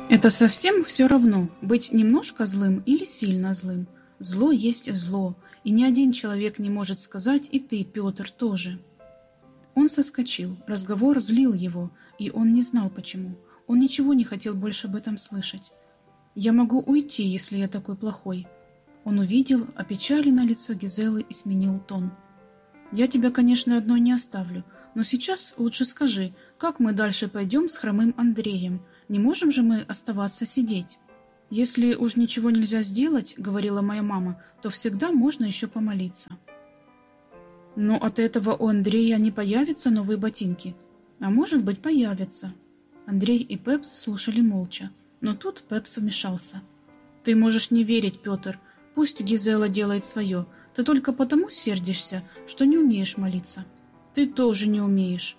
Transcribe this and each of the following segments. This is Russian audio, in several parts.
Это совсем все равно, быть немножко злым или сильно злым. Зло есть зло, и ни один человек не может сказать, и ты, Петр, тоже. Он соскочил, разговор злил его, и он не знал почему. Он ничего не хотел больше об этом слышать. «Я могу уйти, если я такой плохой». Он увидел опечаленное лицо Гизелы и сменил тон. «Я тебя, конечно, одной не оставлю, но сейчас лучше скажи, как мы дальше пойдем с хромым Андреем? Не можем же мы оставаться сидеть?» «Если уж ничего нельзя сделать, — говорила моя мама, — то всегда можно еще помолиться». «Но от этого у Андрея не появятся новые ботинки. А может быть, появятся». Андрей и Пепс слушали молча, но тут Пепс вмешался. «Ты можешь не верить, Петр. Пусть Гизела делает свое. Ты только потому сердишься, что не умеешь молиться. Ты тоже не умеешь».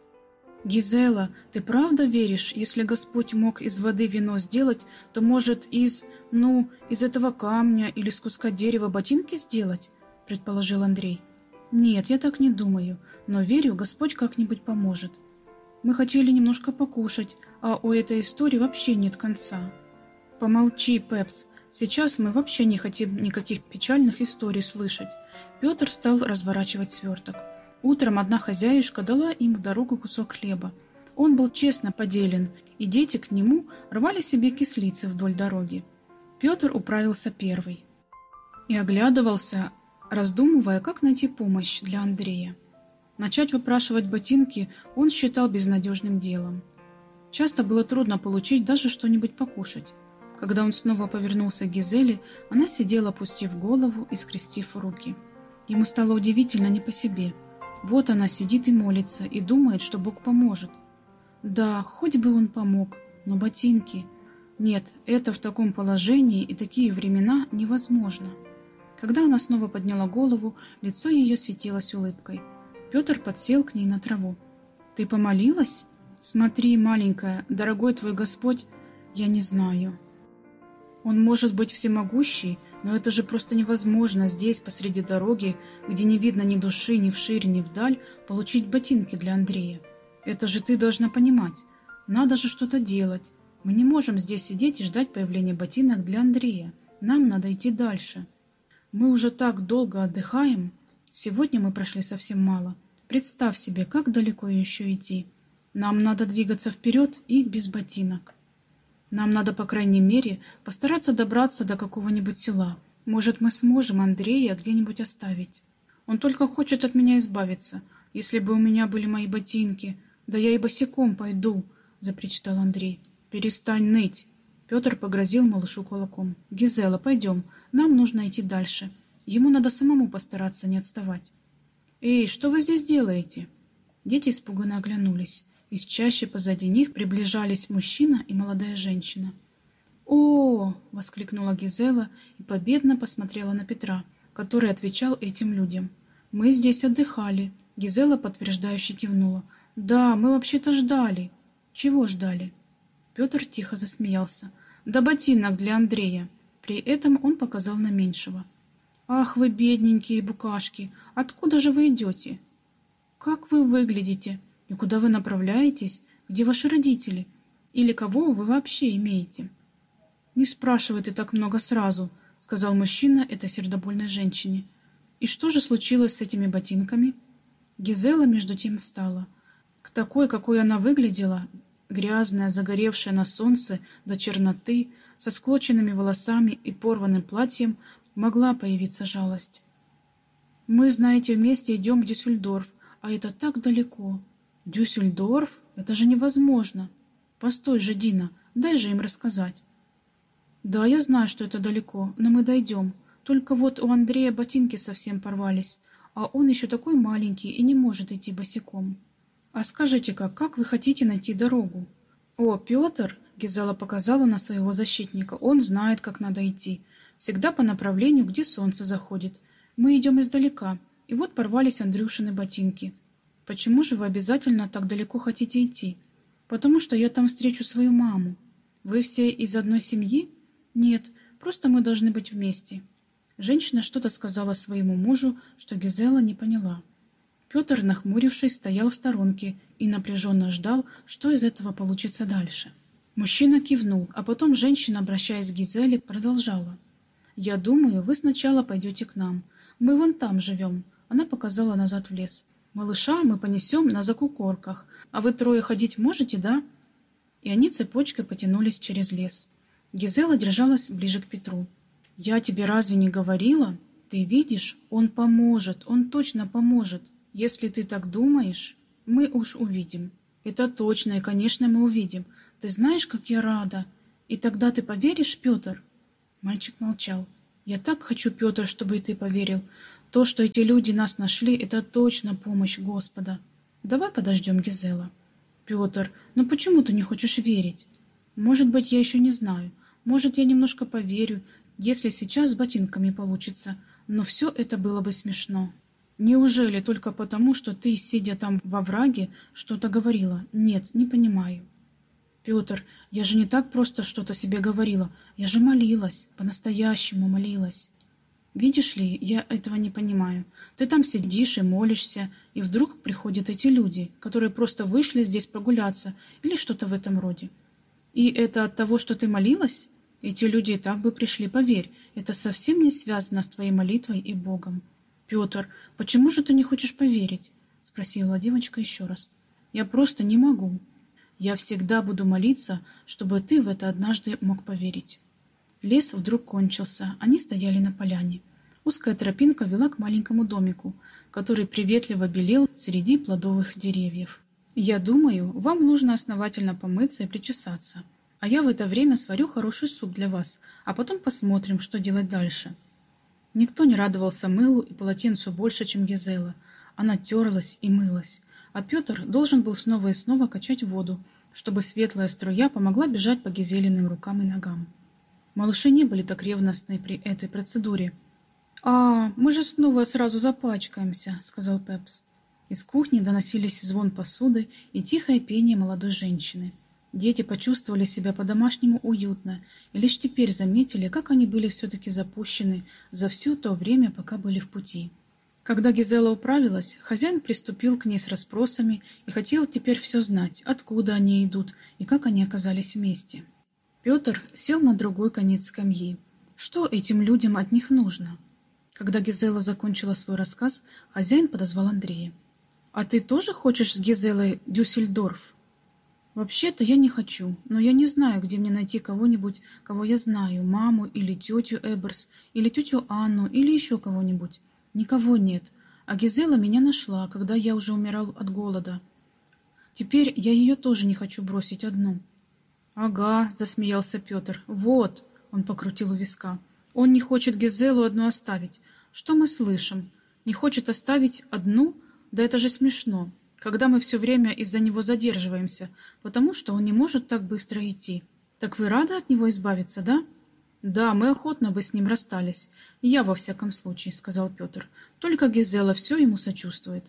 «Гизела, ты правда веришь, если Господь мог из воды вино сделать, то может из этого камня или с куска дерева ботинки сделать?» — предположил Андрей. «Нет, я так не думаю, но верю, Господь как-нибудь поможет. Мы хотели немножко покушать, а у этой истории вообще нет конца». «Помолчи, Пепс, сейчас мы вообще не хотим никаких печальных историй слышать». Петр стал разворачивать сверток. Утром одна хозяюшка дала им в дорогу кусок хлеба. Он был честно поделен, и дети к нему рвали себе кислицы вдоль дороги. Петр управился первый и оглядывался, раздумывая, как найти помощь для Андрея. Начать выпрашивать ботинки он считал безнадежным делом. Часто было трудно получить даже что-нибудь покушать. Когда он снова повернулся к Гизеле, она сидела, опустив голову и скрестив руки. Ему стало удивительно не по себе. Вот она сидит и молится, и думает, что Бог поможет. Да, хоть бы он помог, но ботинки... Нет, это в таком положении и такие времена невозможно. Когда она снова подняла голову, лицо ее светилось улыбкой. Петр подсел к ней на траву. «Ты помолилась? Смотри, маленькая, дорогой твой Господь, я не знаю. Он может быть всемогущий, но это же просто невозможно здесь, посреди дороги, где не видно ни души, ни вширь, ни вдаль, получить ботинки для Андрея. Это же ты должна понимать. Надо же что-то делать. Мы не можем здесь сидеть и ждать появления ботинок для Андрея. Нам надо идти дальше. Мы уже так долго отдыхаем. Сегодня мы прошли совсем мало. Представь себе, как далеко еще идти. Нам надо двигаться вперед и без ботинок. Нам надо, по крайней мере, постараться добраться до какого-нибудь села. Может, мы сможем Андрея где-нибудь оставить. Он только хочет от меня избавиться. Если бы у меня были мои ботинки, да я и босиком пойду, — запричитал Андрей. Перестань ныть. Петр погрозил малышу кулаком. Гизела, пойдем, нам нужно идти дальше. Ему надо самому постараться не отставать. Эй, что вы здесь делаете? Дети испуганно оглянулись. Из чащи позади них приближались мужчина и молодая женщина. «О!» — воскликнула Гизела и победно посмотрела на Петра, который отвечал этим людям. «Мы здесь отдыхали», — Гизела подтверждающе кивнула. «Да, мы вообще-то ждали». «Чего ждали?» Петр тихо засмеялся. «Да ботинок для Андрея». При этом он показал на меньшего. «Ах вы, бедненькие букашки, откуда же вы идете?» «Как вы выглядите? И куда вы направляетесь? Где ваши родители? Или кого вы вообще имеете?» «Не спрашивай ты так много сразу», — сказал мужчина этой сердобольной женщине. «И что же случилось с этими ботинками?» Гизела между тем встала. К такой, какой она выглядела, грязная, загоревшая на солнце до черноты, со склоченными волосами и порванным платьем, могла появиться жалость. «Мы, знаете, вместе идем в Дюссельдорф, а это так далеко». «Дюссельдорф? Это же невозможно!» «Постой же, Дина, дай же им рассказать». «Да, я знаю, что это далеко, но мы дойдем. Только вот у Андрея ботинки совсем порвались, а он еще такой маленький и не может идти босиком». «А скажите-ка, как вы хотите найти дорогу?» «О, Петр!» — Гизела показала на своего защитника. «Он знает, как надо идти. Всегда по направлению, где солнце заходит. Мы идем издалека, и вот порвались Андрюшины ботинки». «Почему же вы обязательно так далеко хотите идти?» «Потому что я там встречу свою маму». «Вы все из одной семьи?» «Нет, просто мы должны быть вместе». Женщина что-то сказала своему мужу, что Гизела не поняла. Петр, нахмурившись, стоял в сторонке и напряженно ждал, что из этого получится дальше. Мужчина кивнул, а потом женщина, обращаясь к Гизеле, продолжала. «Я думаю, вы сначала пойдете к нам. Мы вон там живем». Она показала назад в лес. «Малыша мы понесем на закукорках. А вы трое ходить можете, да?» И они цепочкой потянулись через лес. Гизела держалась ближе к Петру. «Я тебе разве не говорила? Ты видишь, он поможет, он точно поможет. Если ты так думаешь, мы уж увидим». «Это точно, и, конечно, мы увидим. Ты знаешь, как я рада. И тогда ты поверишь, Петр?» Мальчик молчал. «Я так хочу, Петр, чтобы и ты поверил. То, что эти люди нас нашли, это точно помощь Господа. Давай подождем, Гизела». «Петр, ну почему ты не хочешь верить?» «Может быть, я еще не знаю. Может, я немножко поверю, если сейчас с ботинками получится. Но все это было бы смешно». «Неужели только потому, что ты, сидя там во враге, что-то говорила? Нет, не понимаю». «Петр, я же не так просто что-то себе говорила. Я же молилась, по-настоящему молилась». «Видишь ли, я этого не понимаю. Ты там сидишь и молишься, и вдруг приходят эти люди, которые просто вышли здесь прогуляться или что-то в этом роде. И это от того, что ты молилась? Эти люди и так бы пришли, поверь. Это совсем не связано с твоей молитвой и Богом». «Петр, почему же ты не хочешь поверить?» — спросила девочка еще раз. «Я просто не могу. Я всегда буду молиться, чтобы ты в это однажды мог поверить». Лес вдруг кончился. Они стояли на поляне. Узкая тропинка вела к маленькому домику, который приветливо белел среди плодовых деревьев. «Я думаю, вам нужно основательно помыться и причесаться. А я в это время сварю хороший суп для вас, а потом посмотрим, что делать дальше». Никто не радовался мылу и полотенцу больше, чем Гизела. Она терлась и мылась, а Петр должен был снова и снова качать воду, чтобы светлая струя помогла бежать по Гизелиным рукам и ногам. Малыши не были так ревностны при этой процедуре. «А, мы же снова сразу запачкаемся», — сказал Пепс. Из кухни доносились звон посуды и тихое пение молодой женщины. Дети почувствовали себя по-домашнему уютно и лишь теперь заметили, как они были все-таки запущены за все то время, пока были в пути. Когда Гизела управилась, хозяин приступил к ней с расспросами и хотел теперь все знать, откуда они идут и как они оказались вместе. Петр сел на другой конец скамьи. Что этим людям от них нужно? Когда Гизела закончила свой рассказ, хозяин подозвал Андрея. «А ты тоже хочешь с Гизелой Дюссельдорф?» «Вообще-то я не хочу, но я не знаю, где мне найти кого-нибудь, кого я знаю, маму или тетю Эберс, или тетю Анну, или еще кого-нибудь. Никого нет. А Гизела меня нашла, когда я уже умирал от голода. Теперь я ее тоже не хочу бросить одну». «Ага», — засмеялся Петр. «Вот», — он покрутил у виска. «Он не хочет Гизелу одну оставить. Что мы слышим? Не хочет оставить одну? Да это же смешно, когда мы все время из-за него задерживаемся, потому что он не может так быстро идти. Так вы рады от него избавиться, да?» «Да, мы охотно бы с ним расстались. Я, во всяком случае», — сказал Петр. «Только Гизела все ему сочувствует».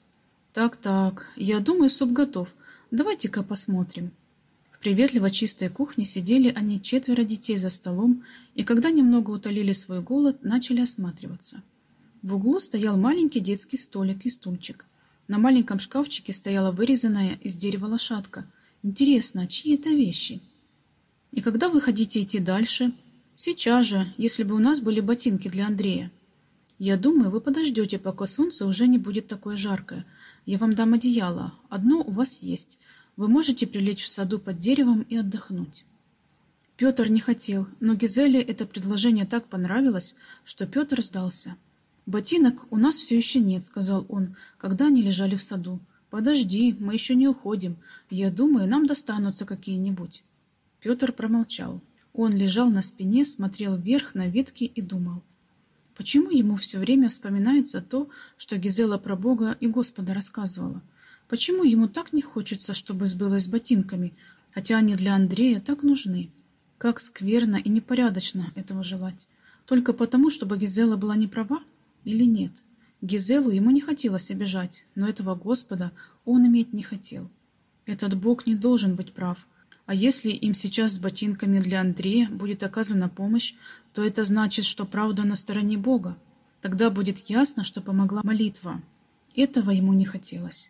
«Так, я думаю, суп готов. Давайте-ка посмотрим». В приветливо чистой кухне сидели они 4 детей за столом, и когда немного утолили свой голод, начали осматриваться. В углу стоял маленький детский столик и стульчик. На маленьком шкафчике стояла вырезанная из дерева лошадка. Интересно, чьи это вещи? «И когда вы хотите идти дальше?» «Сейчас же, если бы у нас были ботинки для Андрея». «Я думаю, вы подождете, пока солнце уже не будет такое жаркое. Я вам дам одеяло. Одно у вас есть. Вы можете прилечь в саду под деревом и отдохнуть». Петр не хотел, но Гизеле это предложение так понравилось, что Петр сдался. «Ботинок у нас все еще нет», — сказал он, когда они лежали в саду. «Подожди, мы еще не уходим. Я думаю, нам достанутся какие-нибудь». Петр промолчал. Он лежал на спине, смотрел вверх на ветки и думал. Почему ему все время вспоминается то, что Гизела про Бога и Господа рассказывала? Почему ему так не хочется, чтобы сбылось с ботинками, хотя они для Андрея так нужны? Как скверно и непорядочно этого желать. Только потому, чтобы Гизела была не права или нет? Гизелу ему не хотелось обижать, но этого Господа он иметь не хотел. Этот Бог не должен быть прав. А если им сейчас с ботинками для Андрея будет оказана помощь, то это значит, что правда на стороне Бога. Тогда будет ясно, что помогла молитва. Этого ему не хотелось.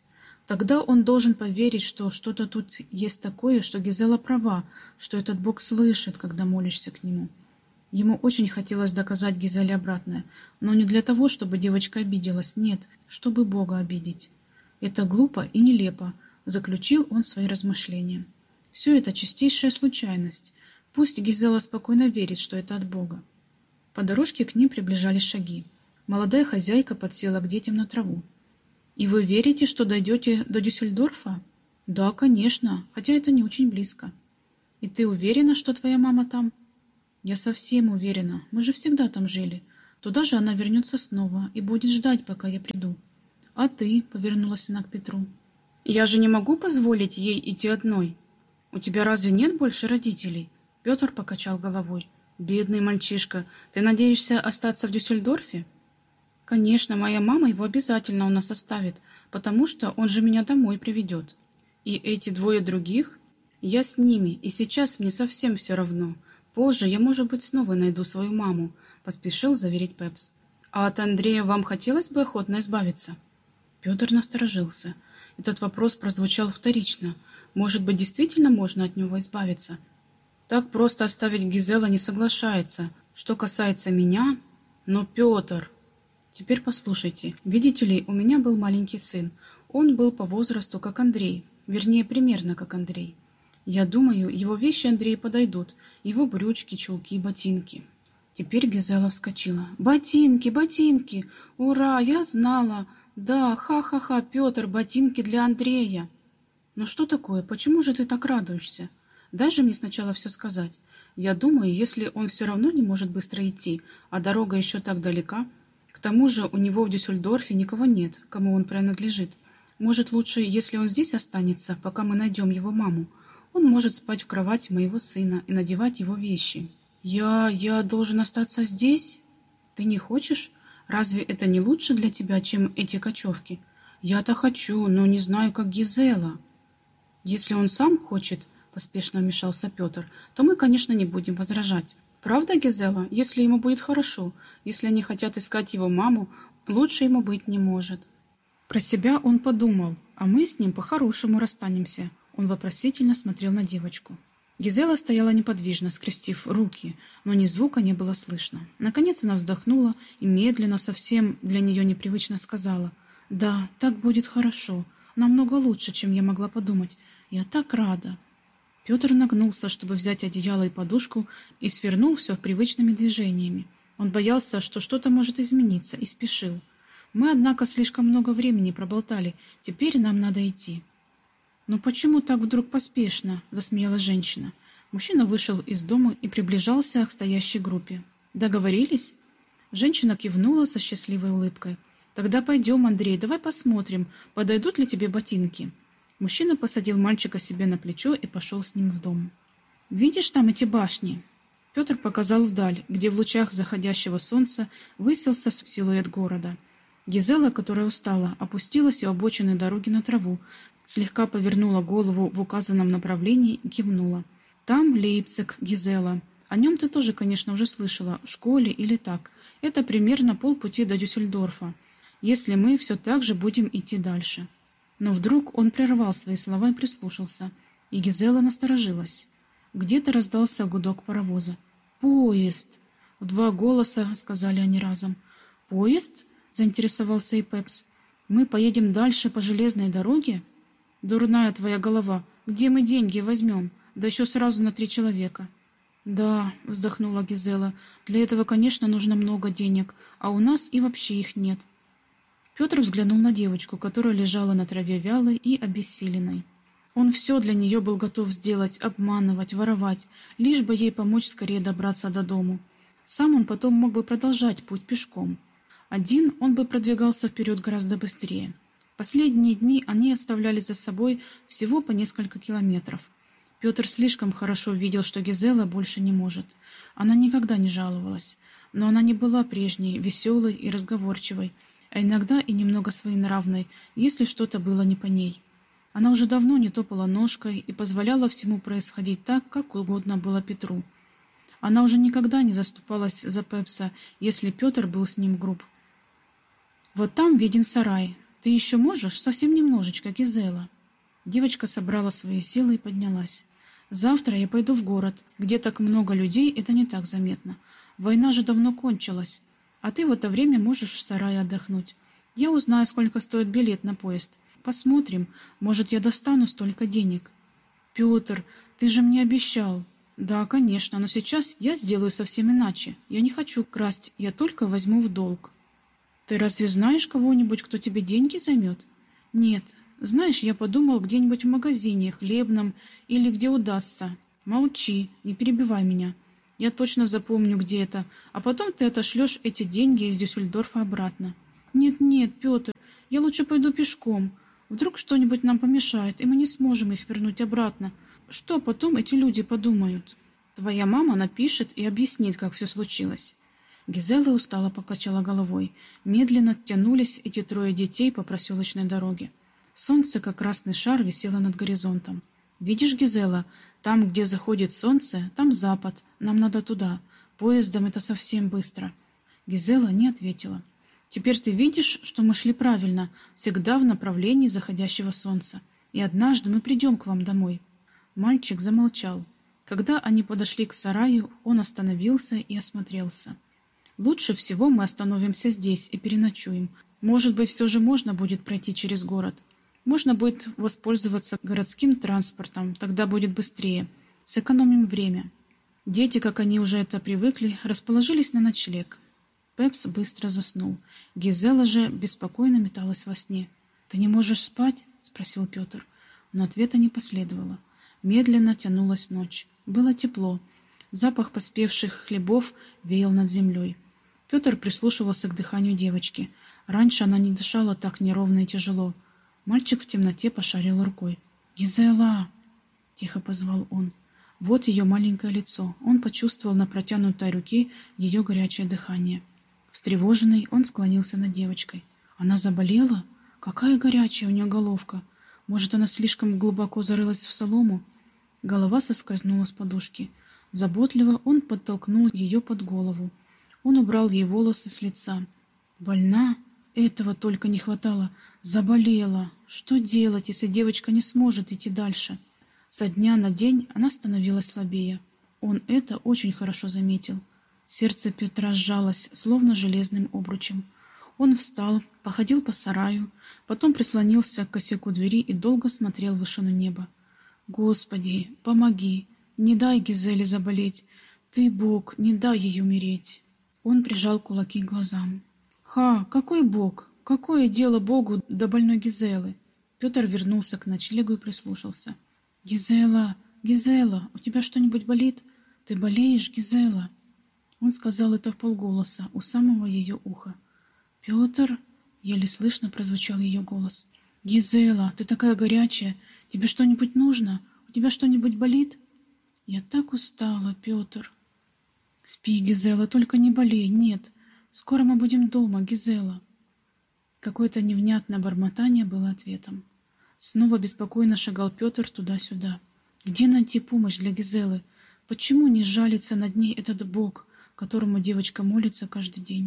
Тогда он должен поверить, что что-то тут есть такое, что Гизела права, что этот Бог слышит, когда молишься к нему. Ему очень хотелось доказать Гизеле обратное, но не для того, чтобы девочка обиделась, нет, чтобы Бога обидеть. Это глупо и нелепо, заключил он свои размышления. Все это чистейшая случайность. Пусть Гизела спокойно верит, что это от Бога. По дорожке к ним приближались шаги. Молодая хозяйка подсела к детям на траву. «И вы верите, что дойдете до Дюссельдорфа?» «Да, конечно, хотя это не очень близко». «И ты уверена, что твоя мама там?» «Я совсем уверена. Мы же всегда там жили. Туда же она вернется снова и будет ждать, пока я приду». «А ты?» — повернулась она к Петру. «Я же не могу позволить ей идти одной. У тебя разве нет больше родителей?» Петр покачал головой. «Бедный мальчишка, ты надеешься остаться в Дюссельдорфе?» «Конечно, моя мама его обязательно у нас оставит, потому что он же меня домой приведет. И эти двое других? Я с ними, и сейчас мне совсем все равно. Позже я, может быть, снова найду свою маму», — поспешил заверить Пепс. «А от Андрея вам хотелось бы охотно избавиться?» Петр насторожился. Этот вопрос прозвучал вторично. Может быть, действительно можно от него избавиться? Так просто оставить Гизела не соглашается. Что касается меня... Но Петр... Теперь послушайте. Видите ли, у меня был маленький сын. Он был по возрасту как Андрей. Вернее, примерно как Андрей. Я думаю, его вещи Андрею подойдут. Его брючки, чулки, ботинки. Теперь Гизела вскочила. «Ботинки, ботинки! Ура, я знала! Да, ха-ха-ха, Петр, ботинки для Андрея!» «Но что такое? Почему же ты так радуешься? Дай же мне сначала все сказать. Я думаю, если он все равно не может быстро идти, а дорога еще так далека, к тому же у него в Дюссельдорфе никого нет, кому он принадлежит. Может, лучше, если он здесь останется, пока мы найдем его маму. Он может спать в кровати моего сына и надевать его вещи». «Я должен остаться здесь? Ты не хочешь? Разве это не лучше для тебя, чем эти кочевки? Я-то хочу, но не знаю, как Гизела». «Если он сам хочет, — поспешно вмешался Петр, — то мы, конечно, не будем возражать. Правда, Гизела? Если ему будет хорошо, если они хотят искать его маму, лучше ему быть не может». Про себя он подумал, а мы с ним по-хорошему расстанемся. Он вопросительно смотрел на девочку. Гизела стояла неподвижно, скрестив руки, но ни звука не было слышно. Наконец она вздохнула и медленно, совсем для нее непривычно сказала: «Да, так будет хорошо, намного лучше, чем я могла подумать. Я так рада». Петр нагнулся, чтобы взять одеяло и подушку, и свернул все привычными движениями. Он боялся, что что-то может измениться, и спешил. «Мы, однако, слишком много времени проболтали. Теперь нам надо идти». «Но почему так вдруг поспешно?» – засмеялась женщина. Мужчина вышел из дома и приближался к стоящей группе. «Договорились?» Женщина кивнула со счастливой улыбкой. «Тогда пойдем, Андрей, давай посмотрим, подойдут ли тебе ботинки». Мужчина посадил мальчика себе на плечо и пошел с ним в дом. «Видишь там эти башни?» Петр показал вдаль, где в лучах заходящего солнца высился силуэт города. Гизела, которая устала, опустилась у обочины дороги на траву, слегка повернула голову в указанном направлении и кивнула. «Там Лейпциг, Гизела. О нем ты тоже, конечно, уже слышала, в школе или так. Это примерно полпути до Дюссельдорфа, если мы все так же будем идти дальше». Но вдруг он прервал свои слова и прислушался, и Гизела насторожилась. Где-то раздался гудок паровоза. «Поезд!» — в два голоса сказали они разом. «Поезд?» — заинтересовался и Пепс. «Мы поедем дальше по железной дороге?» «Дурная твоя голова! Где мы деньги возьмем? Да еще сразу на 3 человека!» «Да», — вздохнула Гизела, — «для этого, конечно, нужно много денег, а у нас и вообще их нет». Петр взглянул на девочку, которая лежала на траве вялой и обессиленной. Он все для нее был готов сделать, обманывать, воровать, лишь бы ей помочь скорее добраться до дому. Сам он потом мог бы продолжать путь пешком. Один он бы продвигался вперед гораздо быстрее. Последние дни они оставляли за собой всего по несколько километров. Петр слишком хорошо видел, что Гизела больше не может. Она никогда не жаловалась, но она не была прежней, веселой и разговорчивой, а иногда и немного своенравной, если что-то было не по ней. Она уже давно не топала ножкой и позволяла всему происходить так, как угодно было Петру. Она уже никогда не заступалась за Пепса, если Петр был с ним груб. «Вот там виден сарай. Ты еще можешь? Совсем немножечко, Гизела». Девочка собрала свои силы и поднялась. «Завтра я пойду в город, где так много людей, это не так заметно. Война же давно кончилась. А ты в это время можешь в сарае отдохнуть. Я узнаю, сколько стоит билет на поезд. Посмотрим, может, я достану столько денег». «Петр, ты же мне обещал». «Да, конечно, но сейчас я сделаю совсем иначе. Я не хочу красть, я только возьму в долг». «Ты разве знаешь кого-нибудь, кто тебе деньги займет?» «Нет. Знаешь, я подумал где-нибудь в магазине, хлебном или где удастся». «Молчи, не перебивай меня. Я точно запомню, где это, а потом ты отошлешь эти деньги из Дюссельдорфа обратно». «Нет, Петр, я лучше пойду пешком. Вдруг что-нибудь нам помешает, и мы не сможем их вернуть обратно. Что потом эти люди подумают?» «Твоя мама напишет и объяснит, как все случилось». Гизела устало покачала головой. Медленно тянулись эти трое детей по проселочной дороге. Солнце, как красный шар, висело над горизонтом. «Видишь, Гизела, там, где заходит солнце, там запад. Нам надо туда. Поездом это совсем быстро». Гизела не ответила. «Теперь ты видишь, что мы шли правильно, всегда в направлении заходящего солнца. И однажды мы придем к вам домой». Мальчик замолчал. Когда они подошли к сараю, он остановился и осмотрелся. «Лучше всего мы остановимся здесь и переночуем. Может быть, все же можно будет пройти через город. Можно будет воспользоваться городским транспортом, тогда будет быстрее. Сэкономим время». Дети, как они уже это привыкли, расположились на ночлег. Пепс быстро заснул. Гизела же беспокойно металась во сне. «Ты не можешь спать?» — спросил Петр. Но ответа не последовало. Медленно тянулась ночь. Было тепло. Запах поспевших хлебов веял над землей. Петр прислушивался к дыханию девочки. Раньше она не дышала так неровно и тяжело. Мальчик в темноте пошарил рукой. «Гизела!» — тихо позвал он. Вот ее маленькое лицо. Он почувствовал на протянутой руке ее горячее дыхание. Встревоженный, он склонился над девочкой. «Она заболела? Какая горячая у нее головка! Может, она слишком глубоко зарылась в солому?» Голова соскользнула с подушки. Заботливо он подтолкнул ее под голову. Он убрал ей волосы с лица. «Больна? Этого только не хватало. Заболела. Что делать, если девочка не сможет идти дальше?» Со дня на день она становилась слабее. Он это очень хорошо заметил. Сердце Петра сжалось, словно железным обручем. Он встал, походил по сараю, потом прислонился к косяку двери и долго смотрел в вышину неба. «Господи, помоги! Не дай Гизеле заболеть! Ты, Бог, не дай ей умереть!» Он прижал кулаки к глазам. «Ха! Какой Бог? Какое дело Богу до больной Гизелы?» Петр вернулся к ночлегу и прислушался. «Гизела! Гизела! У тебя что-нибудь болит? Ты болеешь, Гизела?» Он сказал это вполголоса, у самого ее уха. «Петр!» — еле слышно прозвучал ее голос. «Гизела, ты такая горячая! Тебе что-нибудь нужно? У тебя что-нибудь болит?» «Я так устала, Петр!» «Спи, Гизела, только не болей, нет! Скоро мы будем дома, Гизела!» Какое-то невнятное бормотание было ответом. Снова беспокойно шагал Петр туда-сюда. Где найти помощь для Гизелы? Почему не жалится над ней этот Бог, которому девочка молится каждый день?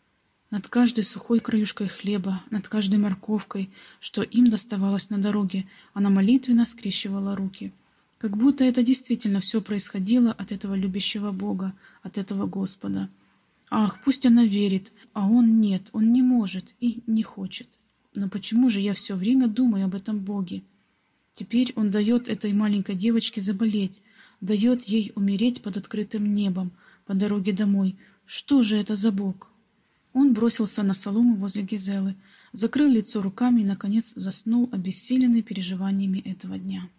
Над каждой сухой краюшкой хлеба, над каждой морковкой, что им доставалось на дороге, она молитвенно скрещивала руки. Как будто это действительно все происходило от этого любящего Бога, от этого Господа. Ах, пусть она верит, а он нет, он не может и не хочет. Но почему же я все время думаю об этом Боге? Теперь он дает этой маленькой девочке заболеть, дает ей умереть под открытым небом, по дороге домой. Что же это за Бог? Он бросился на солому возле Гизелы, закрыл лицо руками и, наконец, заснул, обессиленный переживаниями этого дня.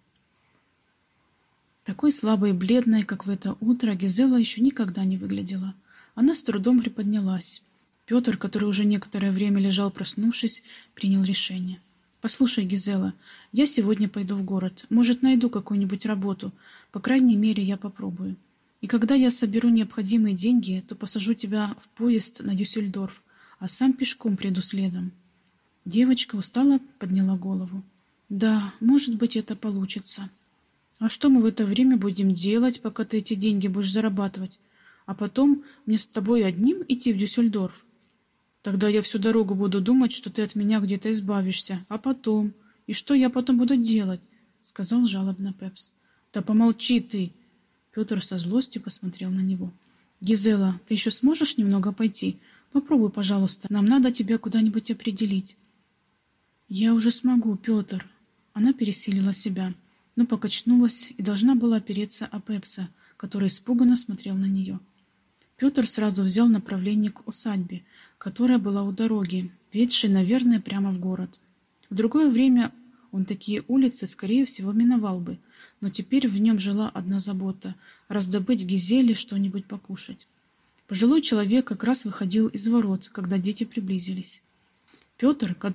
Такой слабой и бледной, как в это утро, Гизела еще никогда не выглядела. Она с трудом приподнялась. Петр, который уже некоторое время лежал, проснувшись, принял решение. «Послушай, Гизела, я сегодня пойду в город. Может, найду какую-нибудь работу. По крайней мере, я попробую. И когда я соберу необходимые деньги, то посажу тебя в поезд на Дюссельдорф, а сам пешком приду следом». Девочка устало подняла голову. «Да, может быть, это получится. А что мы в это время будем делать, пока ты эти деньги будешь зарабатывать? А потом мне с тобой одним идти в Дюссельдорф?» Тогда я всю дорогу буду думать, что ты от меня где-то избавишься. А потом? И что я потом буду делать? Сказал жалобно Пепс. Да помолчи ты. Петр со злостью посмотрел на него. Гизела, ты еще сможешь немного пойти? Попробуй, пожалуйста. Нам надо тебя куда-нибудь определить. Я уже смогу, Петр. Она пересилила себя, но покачнулась и должна была опереться о Пепса, который испуганно смотрел на нее. Петр сразу взял направление к усадьбе, которая была у дороги, ведшей, наверное, прямо в город. В другое время он такие улицы, скорее всего, миновал бы, но теперь в нем жила одна забота – раздобыть Гизеле что-нибудь покушать. Пожилой человек как раз выходил из ворот, когда дети приблизились. Петр,